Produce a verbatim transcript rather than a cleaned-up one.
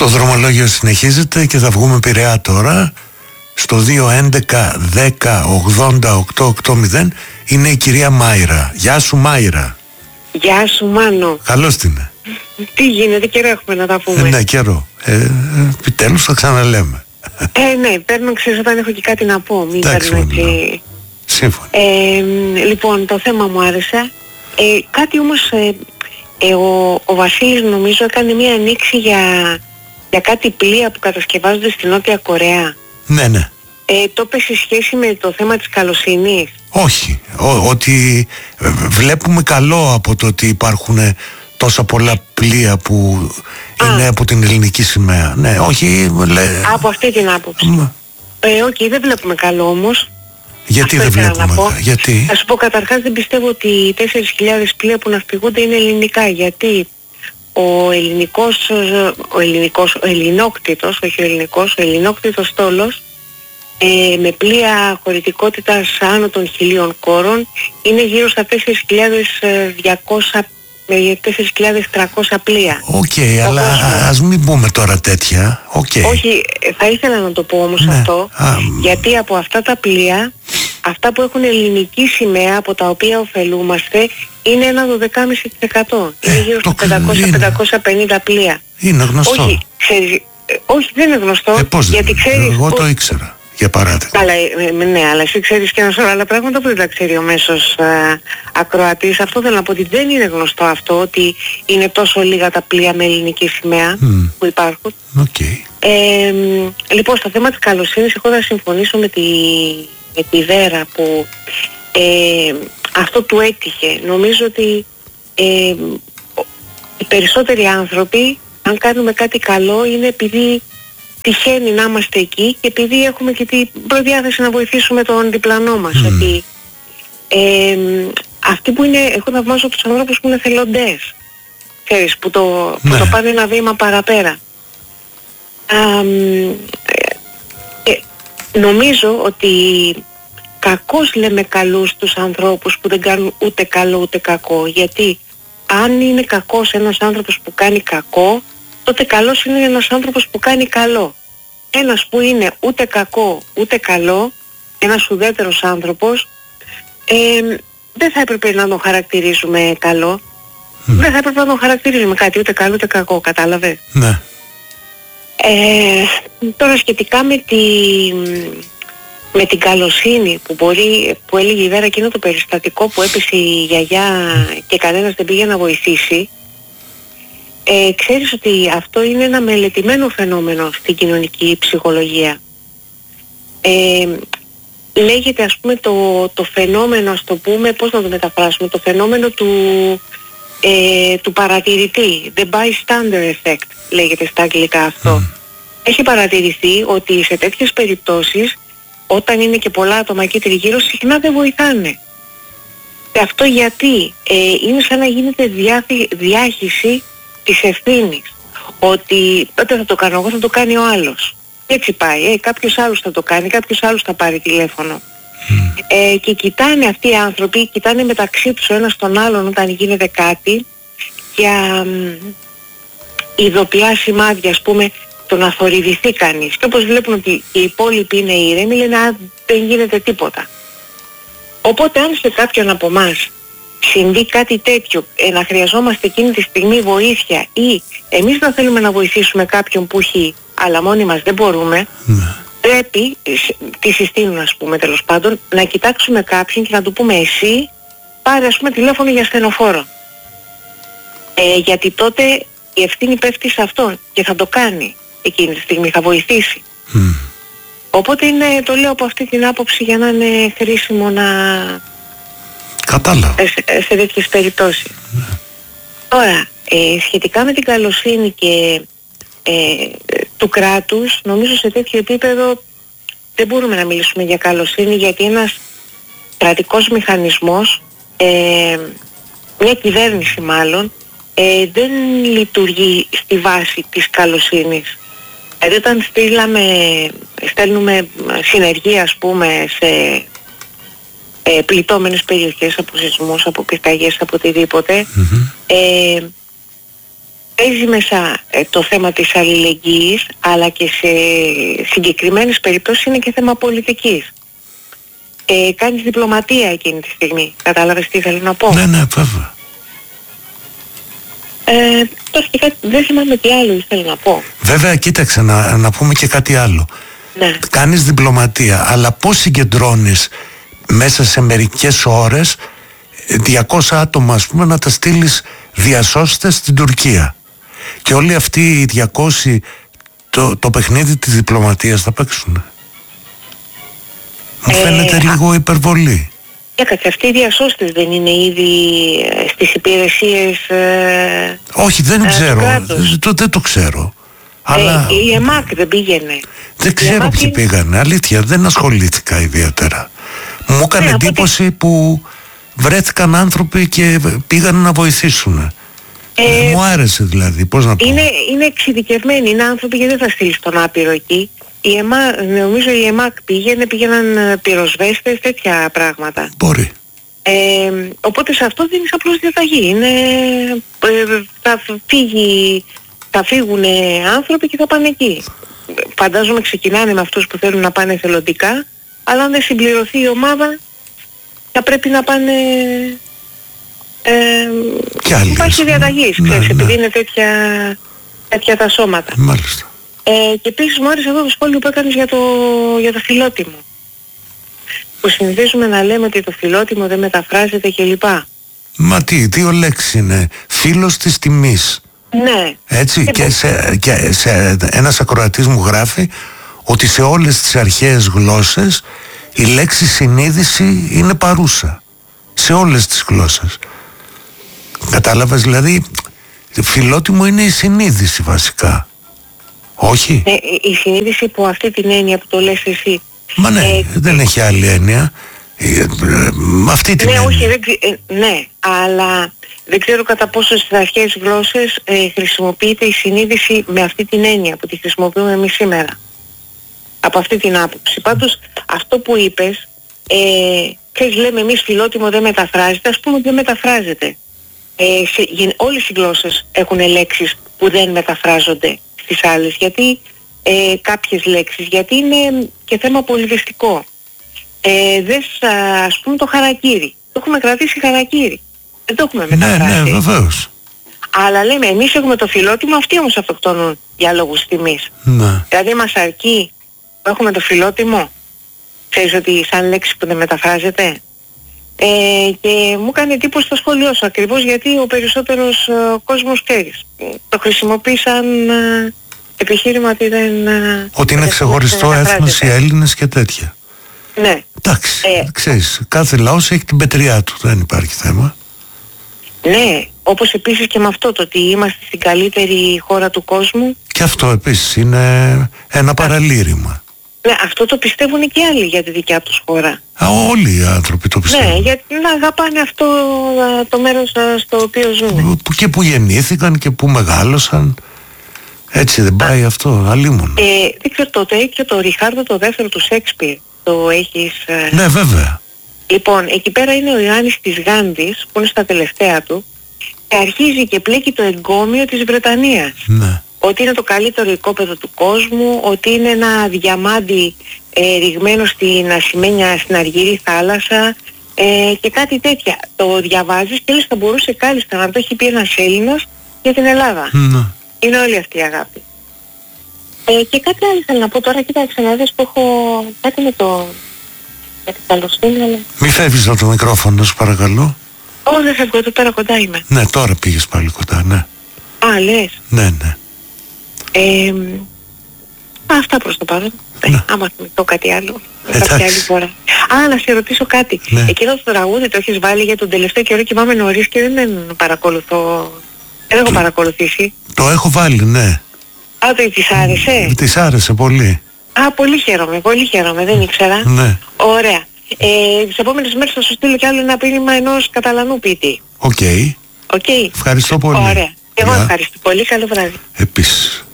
Το δρομολόγιο συνεχίζεται και θα βγούμε Πειραιά τώρα. Στο δύο έντεκα δέκα ογδόντα οκτώ ογδόντα είναι η κυρία Μάιρα. Γεια σου Μάιρα. Γεια σου Μάνο. Καλώς την είναι. Τι γίνεται, καιρό έχουμε να τα πούμε. Ε, ναι, καιρό. Ε, επιτέλους θα ξαναλέμε. Ε, ναι, παίρνω, ξέρεις, όταν έχω και κάτι να πω. Μην παίρνω έτσι. Σύμφωνα. Ε, λοιπόν, το θέμα μου άρεσε. Ε, κάτι όμως, ε, ε, ο, ο Βασίλης νομίζω έκανε μία ανοίξη για, για κάτι πλοία που κατασκευάζονται στη Νότια Κορέα. Ναι, ναι. Ε, το είπε σε σχέση με το θέμα της καλοσύνης. Όχι. Ο, ότι βλέπουμε καλό από το ότι υπάρχουν τόσα πολλά πλοία που Α. είναι από την ελληνική σημαία. Ναι, όχι. Λέ... Από αυτή την άποψη. Μ. Ε, όχι, δεν βλέπουμε καλό όμως. Γιατί αυτό δεν βλέπουμε καλό, γιατί. Θα σου πω, καταρχάς δεν πιστεύω ότι οι τέσσερις χιλιάδες πλοία που ναυπηγούνται είναι ελληνικά. Γιατί ο ελληνικός, ο ελληνικός, ο ελληνόκτητος, όχι ο ελληνικός, ο ελληνόκτητος στόλος ε, με πλοία χωρητικότητας άνω των χιλίων κόρων είναι γύρω στα τέσσερις χιλιάδες διακόσια με τέσσερις χιλιάδες τριακόσια πλοία. Οκ, okay, αλλά ας μην πούμε τώρα τέτοια. Okay. Όχι, θα ήθελα να το πω όμως ναι. αυτό, Α, γιατί από αυτά τα πλοία, αυτά που έχουν ελληνική σημαία, από τα οποία ωφελούμαστε, είναι ένα δώδεκα κόμμα πέντε τοις εκατό. Ε, είναι γύρω στα πεντακόσια με πεντακόσια πενήντα πλοία. Είναι γνωστό. Όχι, ξέρεις, όχι δεν είναι γνωστό. Ε, πώς γιατί δεν ξέρεις, εγώ το ήξερα. Για παράδειγμα. Αλλά, ναι, αλλά εσύ ξέρεις και ένα σωρό άλλα πράγματα που δεν τα ξέρει ο μέσος ε, ακροατής. Αυτό θέλω να πω, ότι δεν είναι γνωστό αυτό, ότι είναι τόσο λίγα τα πλοία με ελληνική σημαία mm. που υπάρχουν. Okay. Ε, λοιπόν, στο θέμα της καλοσύνης, εγώ θα συμφωνήσω με τη, με τη Βέρα που ε, αυτό του έτυχε. Νομίζω ότι ε, οι περισσότεροι άνθρωποι, αν κάνουμε κάτι καλό, είναι επειδή τυχαίνει να είμαστε εκεί και επειδή έχουμε και την προδιάθεση να βοηθήσουμε τον διπλανό μας. Mm. Ότι ε, αυτοί που είναι, εγώ θαυμάζω τους ανθρώπους που είναι θελοντές, ξέρεις, που το, που ναι. το πάνε ένα βήμα παραπέρα. Α, ε, νομίζω ότι κακώς λέμε καλούς τους ανθρώπους που δεν κάνουν ούτε καλό ούτε κακό, γιατί αν είναι κακός ένας άνθρωπος που κάνει κακό, τότε καλός είναι ένας άνθρωπος που κάνει καλό. Ένας που είναι ούτε κακό ούτε καλό, ένας ουδέτερος άνθρωπος, ε, δεν θα έπρεπε να τον χαρακτηρίζουμε καλό. Mm. Δεν θα έπρεπε να τον χαρακτηρίζουμε κάτι ούτε καλό ούτε κακό, κατάλαβε. Ναι. Ε, τώρα σχετικά με, τη, με την καλοσύνη που μπορεί, που έλεγε η Βέρα, εκείνο το περιστατικό που έπεσε η γιαγιά και κανένας δεν πήγε να βοηθήσει. Ε, ξέρεις ότι αυτό είναι ένα μελετημένο φαινόμενο στην κοινωνική ψυχολογία. Ε, λέγεται ας πούμε το, το φαινόμενο, ας το πούμε, πώς να το μεταφράσουμε, το φαινόμενο του, ε, του παρατηρητή, the bystander effect λέγεται στα αγγλικά αυτό. Mm. Έχει παρατηρηθεί ότι σε τέτοιες περιπτώσεις, όταν είναι και πολλά άτομα εκεί τριγύρω, συχνά δεν βοηθάνε. Και αυτό γιατί ε, είναι σαν να γίνεται διάθυ, διάχυση της ευθύνης, ότι τότε θα το κάνω εγώ, θα το κάνει ο άλλος. Έτσι πάει, ε, κάποιος άλλος θα το κάνει, κάποιος άλλος θα πάρει τηλέφωνο. Mm. Ε, και κοιτάνε αυτοί οι άνθρωποι, κοιτάνε μεταξύ τους ο ένας τον άλλον όταν γίνεται κάτι, για ειδοποιά σημάδια, ας πούμε, το να θορυβηθεί κανείς. Και όπως βλέπουν ότι οι υπόλοιποι είναι ήρεμοι, λένε α, δεν γίνεται τίποτα. Οπότε αν σε κάποιον από εμάς συμβεί κάτι τέτοιο, ε, να χρειαζόμαστε εκείνη τη στιγμή βοήθεια ή εμείς να θέλουμε να βοηθήσουμε κάποιον που έχει, αλλά μόνοι μας δεν μπορούμε, mm. πρέπει, τι συστήνουν ας πούμε τέλος πάντων, να κοιτάξουμε κάποιον και να του πούμε εσύ πάρε ας πούμε τηλέφωνο για ασθενοφόρο. Ε, γιατί τότε η ευθύνη πέφτει σε αυτόν και θα το κάνει εκείνη τη στιγμή, θα βοηθήσει. Mm. Οπότε είναι, το λέω από αυτή την άποψη για να είναι χρήσιμο να... Κατάλαβα. Σε, σε τέτοιες περιπτώσεις. Mm. Τώρα, ε, σχετικά με την καλοσύνη και ε, του κράτους, νομίζω σε τέτοιο επίπεδο δεν μπορούμε να μιλήσουμε για καλοσύνη, γιατί ένας κρατικός μηχανισμός, ε, μια κυβέρνηση μάλλον, ε, δεν λειτουργεί στη βάση της καλοσύνης. Δηλαδή όταν στείλαμε, στέλνουμε συνεργεία ας πούμε σε ε, πληττόμενες περιοχές από σεισμούς, από πυρκαγιές, από οτιδήποτε, mm-hmm. ε, παίζει μέσα ε, το θέμα της αλληλεγγύης, αλλά και σε συγκεκριμένες περιπτώσεις είναι και θέμα πολιτικής. Ε, κάνεις διπλωματία εκείνη τη στιγμή. Κατάλαβες τι θέλω να πω? Ναι, ναι, βέβαια. Ε, τώρα και κάτι, δεν θυμάμαι τι άλλο θέλω να πω. Βέβαια, κοίταξε να, να πούμε και κάτι άλλο. Ναι. Κάνεις διπλωματία, αλλά πώς συγκεντρώνεις μέσα σε μερικές ώρες διακόσια άτομα, ας πούμε, να τα στείλεις διασώστες στην Τουρκία? Και όλοι αυτοί οι διακόσιοι το, το παιχνίδι της διπλωματίας θα παίξουν. Μου φαίνεται ε, λίγο υπερβολή. Έκατσε, αυτοί οι διασώστες δεν είναι ήδη στις υπηρεσίες? Ε, Όχι, δεν ε, ξέρω, το, δεν το ξέρω. Ε, αλλά... Η ΕΜΑΚ δεν πήγαινε? Δεν ξέρω ΕΜΑΚ... ποιοι πήγανε, αλήθεια, δεν ασχολήθηκα ιδιαίτερα. Μου έκανε ναι, εντύπωση ότι... που βρέθηκαν άνθρωποι και πήγαν να βοηθήσουν. Ε, Μου άρεσε δηλαδή, πώς να πω. Είναι, είναι εξειδικευμένοι, είναι άνθρωποι, γιατί δεν θα στείλεις τον άπειρο εκεί. Η ΕΜΑ, νομίζω η ΕΜΑΚ πήγαινε, πήγαιναν πυροσβέστες, τέτοια πράγματα. Μπορεί. Ε, οπότε σε αυτό δίνεις απλώς διαταγή. Είναι, ε, θα, φύγει, θα φύγουν άνθρωποι και θα πάνε εκεί. Φαντάζομαι ξεκινάνε με αυτούς που θέλουν να πάνε εθελοντικά, αλλά αν δεν συμπληρωθεί η ομάδα θα πρέπει να πάνε... Ε, υπάρχει διαταγή, ναι, ξέρεις, ναι. επειδή είναι τέτοια, τέτοια τα σώματα. Μάλιστα. Ε, και επίσης μου άρεσε εδώ το σχόλιο που έκανες για το, για το φιλότιμο. Που συνηθίζουμε να λέμε ότι το φιλότιμο δεν μεταφράζεται κλπ. Μα τι, δύο λέξεις είναι. Φίλος της τιμής. Ναι. Έτσι, και, σε, και σε, ένας ακροατής μου γράφει ότι σε όλες τις αρχαίες γλώσσες η λέξη συνείδηση είναι παρούσα. Σε όλες τις γλώσσες. Κατάλαβες, δηλαδή φιλότιμο είναι η συνείδηση βασικά. Όχι. Ε, η συνείδηση που αυτή την έννοια που το λες εσύ. Μα ναι, ε, δεν έχει άλλη έννοια. Ε, με αυτή την ναι, έννοια. Όχι, δεν, ε, ναι, αλλά δεν ξέρω κατά πόσο στις αρχαίες γλώσσες ε, χρησιμοποιείται η συνείδηση με αυτή την έννοια που τη χρησιμοποιούμε εμείς σήμερα. Από αυτή την άποψη. Πάντως αυτό που είπες, ε, ξέρεις, λέμε εμείς φιλότιμο δεν μεταφράζεται, ας πούμε ότι δεν μεταφράζεται. Ε, σε, όλες οι γλώσσες έχουν λέξεις που δεν μεταφράζονται στις άλλες, γιατί ε, κάποιες λέξεις, γιατί είναι και θέμα πολιτιστικό. Ε, δες, ας πούμε, το χαρακίρι. Το έχουμε κρατήσει χαρακίρι. Δεν το έχουμε μεταφράσει. Ναι, ναι, βεβαίως. Αλλά λέμε, εμείς έχουμε το φιλότιμο, αυτοί όμως αυτοκτονούν για λόγους τιμής. Ναι. Δηλαδή μας αρκεί που έχουμε το φιλότιμο. Ξέρεις ότι σαν λέξη που δεν μεταφράζεται. Ε, και μου έκανε εντύπωση το σχόλιο σου, ακριβώς γιατί ο περισσότερος ε, κόσμος, ξέρεις, το χρησιμοποιεί σαν ε, επιχείρημα ότι δεν... Ε, ότι είναι ξεχωριστό έθνος οι Έλληνες και τέτοια. Ναι. Εντάξει, ε, ξέρεις, κάθε λαός έχει την πετριά του, δεν υπάρχει θέμα. Ναι, όπως επίσης και με αυτό το ότι είμαστε στην καλύτερη χώρα του κόσμου. Και αυτό επίσης είναι ένα παραλήρημα. Ναι, αυτό το πιστεύουν και άλλοι για τη δικιά τους χώρα. Α, όλοι οι άνθρωποι το πιστεύουν. Ναι, γιατί να αγαπάνε αυτό το μέρος στο οποίο ζουν. Που και που γεννήθηκαν και που μεγάλωσαν. Έτσι δεν πάει Α, αυτό, αλίμονο. Ε, δεν ξέρω, το τέτοιο το Ριχάρδο το δεύτερο του Σέξπιρ το έχεις... Ναι, βέβαια. Λοιπόν, εκεί πέρα είναι ο Ιωάννης της Γάνδης που είναι στα τελευταία του και αρχίζει και πλέκει το εγκόμιο της Βρετανίας. Ναι. Ότι είναι το καλύτερο οικόπεδο του κόσμου, ότι είναι ένα διαμάντι ε, ρηγμένο στην ασημένια, στην Αργυρή θάλασσα ε, και κάτι τέτοια. Το διαβάζεις και λες θα μπορούσε κάλλιστα να το έχει πει ένας Έλληνας για την Ελλάδα. Ναι. Είναι όλη αυτή η αγάπη. Ε, και κάτι άλλο θέλω να πω τώρα, κοίταξε να δεις που έχω κάτι με το... για την καλοσύνη, αλλά... Μη φεύγεις από το μικρόφωνο, σου παρακαλώ. Ω, δεν φεύγω, εδώ πέρα κοντά είμαι. Ναι, τώρα πήγες πάλι κοντά, ναι. Α, λες. Ναι, ναι. Ε, αυτά προς το παρόν. Ναι. Ε, άμα θυμηθώ κάτι άλλο, Εντάξει. κάποια άλλη φορά. Α, να σε ρωτήσω κάτι. Ναι. Εκείνο το τραγούδι το έχεις βάλει για τον τελευταίο καιρό, κοιμάμαι νωρίς και δεν παρακολουθώ. Δεν έχω το... παρακολουθήσει. Το έχω βάλει, ναι. Α, το της άρεσε. Της άρεσε πολύ. Α, πολύ χαίρομαι, πολύ χαίρομαι, δεν ήξερα. Ναι. Ωραία. Ε, τις επόμενες μέρες θα σου στείλω κι άλλο ένα ποίημα ενός Καταλανού ποιητή. Οκ. Okay. Okay. Ευχαριστώ πολύ. Ωραία. Εγώ ευχαριστώ πολύ. Καλό βράδυ. Επίσης.